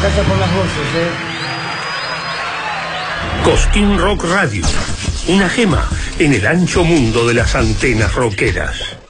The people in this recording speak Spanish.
Gracias por las voces, Cosquín Rock Radio, una gema en el ancho mundo de las antenas rockeras.